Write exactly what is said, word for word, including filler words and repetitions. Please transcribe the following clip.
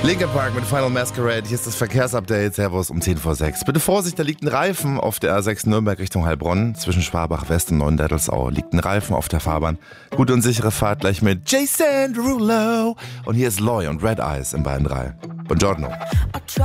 Linkin Park mit Final Masquerade. Hier ist das Verkehrsupdate. Servus um zehn vor sechs. Bitte Vorsicht, da liegt ein Reifen auf der A sechs Nürnberg Richtung Heilbronn. Zwischen Schwabach West und Neuendettelsau liegt ein Reifen auf der Fahrbahn. Gute und sichere Fahrt gleich mit Jason Derulo. Und hier ist Loy und Red Eyes in Bayern drei. Buongiorno.